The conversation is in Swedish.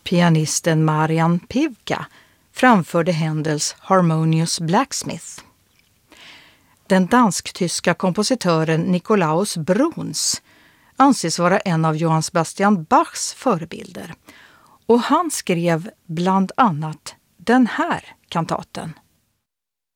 Pianisten Marian Pivka framförde Händels Harmonious Blacksmith. Den dansk-tyska kompositören Nikolaus Bruns anses vara en av Johann Sebastian Bachs förebilder. Och han skrev bland annat den här kantaten.